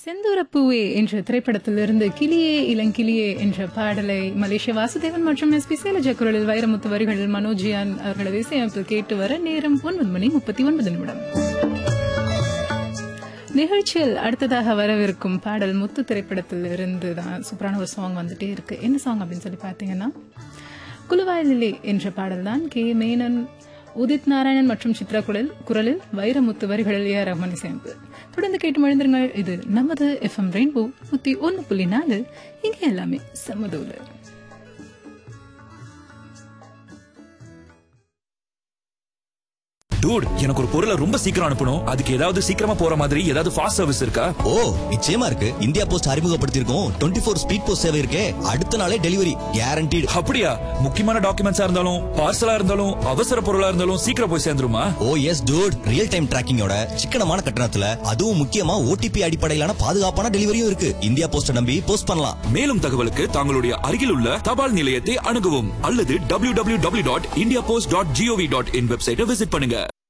செந்தூரப்பூவே என்ற திரைப்படத்திலிருந்து கிளியே இளங்கிளியே என்ற பாடலை மலேசிய வாசுதேவன் மற்றும் எஸ் பி சேலஜா குரலில் வைரமுத்து வரிகளில் மனோஜியான் அவர்களது இசையமைப்பில் கேட்டு வர நேரம் 9:39. நிகழ்ச்சியில் அடுத்ததாக வரவிருக்கும் பாடல் முத்து திரைப்படத்தில் இருந்து தான் சூப்பரான ஒரு சாங் வந்துட்டே இருக்கு. என்ன சாங் அப்படின்னு சொல்லி பார்த்தீங்கன்னா, குலுவாயிலே என்ற பாடல் தான். கே மேனன், உதித் நாராயணன் மற்றும் சித்ரா குரலில் வைரமுத்து வரிகளில் ஏ ரஹ்மான் இசையமைப்பு. தொடர்ந்து கேட்டு மகிழ்ந்திருங்கள். இது நமது FM ரெயின்போ 101.4. இங்க எல்லாமே சமதூல. டூட், எனக்கு ஒரு பொருளை ரொம்ப சீக்கிரம் அனுப்பணும். அதுக்கு ஏதாவது சீக்கிரமா போற மாதிரி ஏதாவது ஃபாஸ்ட் சர்வீஸ் இருக்கா? ஓ, நிச்சயமா இருக்கு. இந்தியா போஸ்ட் அறிமுகப்படுத்தியிருக்கோம் 24 ஸ்பீட் போஸ்ட் சேவை இருக்கே. அடுத்த நாளே டெலிவரி கேரண்டீடு. அப்படியா? முக்கியமான டாக்குமெண்ட்ஸா இருந்தாலும் பார்சலா இருந்தாலும் அவசர பொருளா இருந்தாலும் சீக்கிரம் போய் சேர்ந்துருமா? ஓ எஸ் டூட், ரியல் டைம் டிராக்கிங்கோட சிக்கனமான கட்டணத்துல, அதுவும் முக்கியமா OTP அடிப்படையிலான பாதுகாப்பான டெலிவரியும் இருக்கு. இந்தியா போஸ்ட நம்பி போஸ்ட் பண்ணலாம். மேலும் தகவலுக்கு தங்களுடைய அருகில் உள்ள தபால் நிலையத்தை அணுகவும் அல்லது www.indiapost.gov.in வெப்சைட்டை விசிட் பண்ணுங்க.